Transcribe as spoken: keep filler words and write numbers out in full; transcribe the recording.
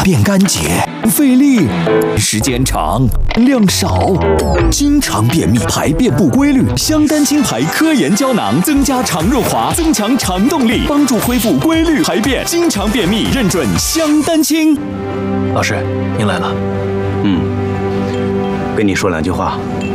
大便干结，不费力，时间长，量少，经常便秘，排便不规律。香丹清排科研胶囊增加肠润滑，增强肠动力，帮助恢复规律排便。经常便秘，认准香丹清。 老师，您来了。 嗯，跟你说两句话。